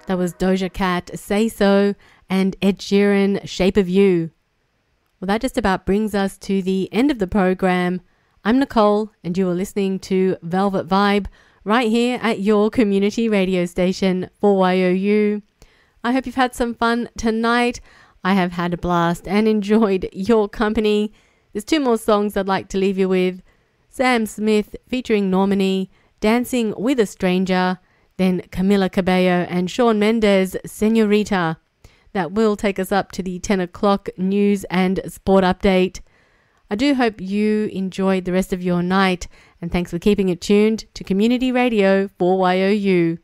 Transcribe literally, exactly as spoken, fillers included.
That was Doja Cat, Say So, and Ed Sheeran, Shape of You. Well, that just about brings us to the end of the program. I'm Nicole, and you are listening to Velvet Vibe right here at your community radio station, four Y O U. I hope you've had some fun tonight. I have had a blast and enjoyed your company. There's two more songs I'd like to leave you with. Sam Smith featuring Normani, Dancing with a Stranger, then Camila Cabello and Shawn Mendes, Senorita. That will take us up to the ten o'clock news and sport update. I do hope you enjoyed the rest of your night, and thanks for keeping it tuned to Community Radio four Y O U.